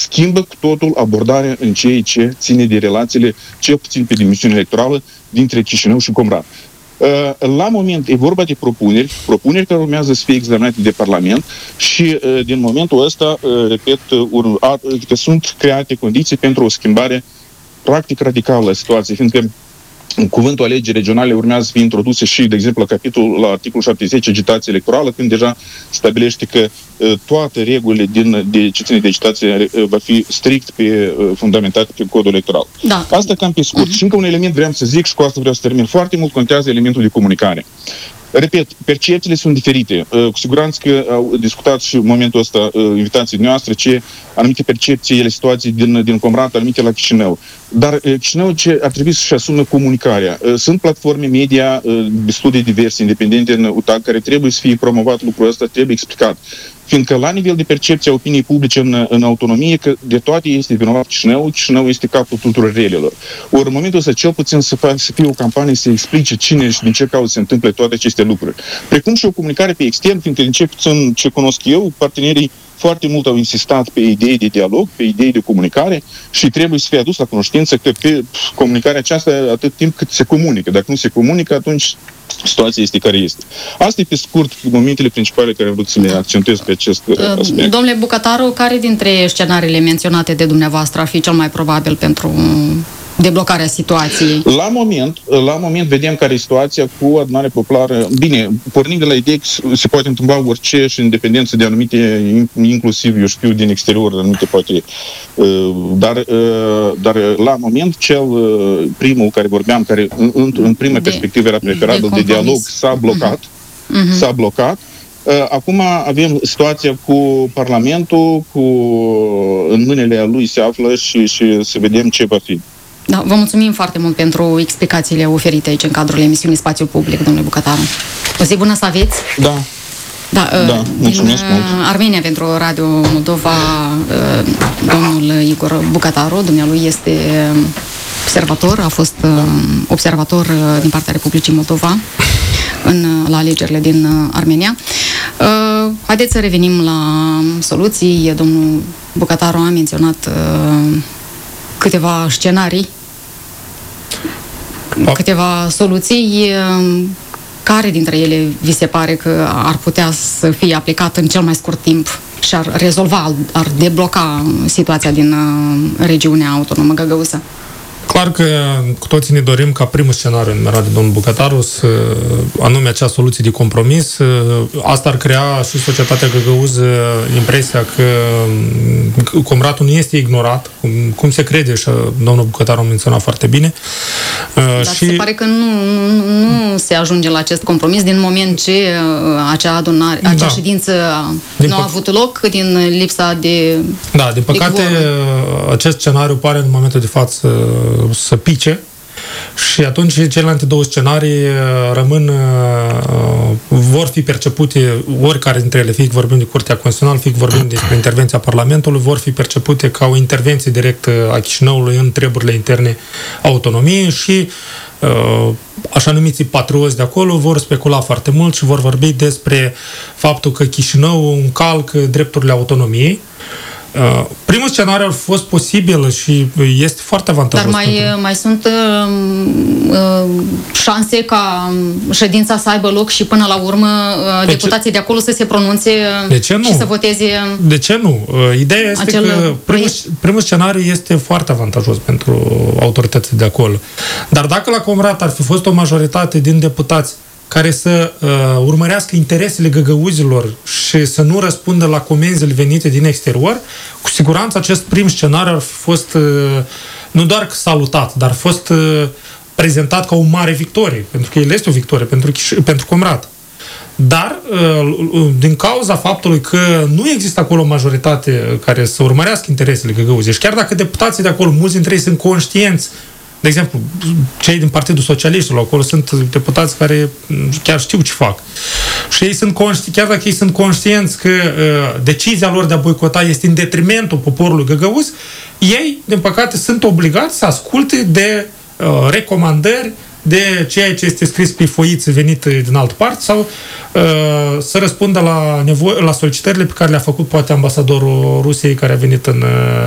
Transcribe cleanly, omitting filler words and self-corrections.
schimbă cu totul abordarea în ceea ce ține de relațiile, cel puțin pe dimensiune electorală, dintre Chișinău și Comrat. La moment e vorba de propuneri care urmează să fie examinate de Parlament și din momentul ăsta, repet, că sunt create condiții pentru o schimbare practic radicală a situației, fiindcă cuvântul alegeri regionale urmează să fie introduse și, de exemplu, la articolul 70, agitație electorală, când deja stabilește că toate regulile de ce ține de agitație va fi strict fundamentate pe codul electoral. Da. Asta cam pe scurt. Și încă un element vreau să zic și cu asta vreau să termin. Foarte mult contează elementul de comunicare. Repet, percepțiile sunt diferite. Cu siguranță că au discutat și în momentul ăsta invitații noastre ce anumite percepții, ele situații din Comrat, anumite la Chișinău. Dar Chișinău ce ar trebui să-și asume comunicarea. Sunt platforme media destul de diverse, independente în UTAC, care trebuie să fie promovat lucrul ăsta, trebuie explicat. Fiindcă la nivel de percepție a opiniei publice în autonomie, că de toate este vinovat Chișinău este capul tuturor relelor. Ori în momentul ăsta cel puțin să fie o campanie să explice cine și din ce cauză se întâmplă toate aceste lucruri. Precum și o comunicare pe extern, fiindcă din ce puțin ce cunosc eu, partenerii foarte mult au insistat pe idei de dialog, pe idei de comunicare și trebuie să fie adus la cunoștință că pe comunicarea aceasta atât timp cât se comunică. Dacă nu se comunică, atunci situația este care este. Asta e pe scurt momentele principale care am vrut să le accentuez pe acest aspect. Domnule Bucătaru, care dintre scenariile menționate de dumneavoastră ar fi cel mai probabil pentru deblocarea situației? La moment vedem care e situația cu adunarea populară. Bine, pornind de la idee că se poate întâmpla orice și în dependență de anumite, inclusiv, eu știu, din exterior, anumite poate. Dar la moment, cel primul care vorbeam, care în prima perspectivă era preferabil de dialog, s-a blocat. S-a blocat. Acum avem situația cu Parlamentul, în mâinile lui se află și să vedem ce va fi. Da, vă mulțumim foarte mult pentru explicațiile oferite aici în cadrul emisiunii Spațiu Public, domnule Bucătaru. O zi bună să aveți! Da, mulțumesc mult! Armenia pentru Radio Moldova, domnul Igor Bucătaru, dumnealui este observator, a fost observator din partea Republicii Moldova la alegerile din Armenia. Haideți să revenim la soluții. Domnul Bucătaru a menționat câteva scenarii, câteva soluții. Care dintre ele vi se pare că ar putea să fie aplicat în cel mai scurt timp și ar rezolva, ar debloca situația din regiunea autonomă găgăuză? Clar că cu toții ne dorim ca primul scenariu enumerat de domnul Bucătaru să anume acea soluție de compromis. Asta ar crea și societatea găgăuză impresia că Comratul nu este ignorat, cum se crede și domnul Bucătaru a menționat foarte bine. Dar se pare că nu se ajunge la acest compromis din moment ce acea ședință nu a avut loc din lipsa de... Da, din păcate acest scenariu pare în momentul de față să pice și atunci celelalte două scenarii vor fi percepute, oricare dintre ele, fie vorbim de Curtea Constituțională, fie vorbim despre intervenția Parlamentului, vor fi percepute ca o intervenție directă a Chișinăului în treburile interne autonomiei și așa numiții patrioți de acolo vor specula foarte mult și vor vorbi despre faptul că Chișinău încalcă drepturile autonomiei. Primul scenariu a fost posibil și este foarte avantajos. Dar mai sunt șanse ca ședința să aibă loc și până la urmă deputații de acolo să se pronunțe și să voteze. De ce nu? Ideea este că primul scenariu este foarte avantajos pentru autoritățile de acolo. Dar dacă la Comrat ar fi fost o majoritate din deputați care să urmărească interesele găgăuzilor și să nu răspundă la comenzile venite din exterior, cu siguranță acest prim scenariu ar fi fost nu doar salutat, dar a fost prezentat ca o mare victorie, pentru că el este o victorie pentru Comrat. Dar, din cauza faptului că nu există acolo o majoritate care să urmărească interesele găgăuzilor, și chiar dacă deputații de acolo, mulți dintre ei sunt conștienți. De exemplu, cei din Partidul Socialiștilor, acolo sunt deputați care chiar știu ce fac. Și ei sunt chiar dacă ei sunt conștienți că decizia lor de a boicota este în detrimentul poporului găgăuz, ei, din păcate, sunt obligați să asculte de recomandări, de ceea ce este scris pe foițe venite din altă parte sau să răspundă la solicitările pe care le-a făcut poate ambasadorul Rusiei care a venit în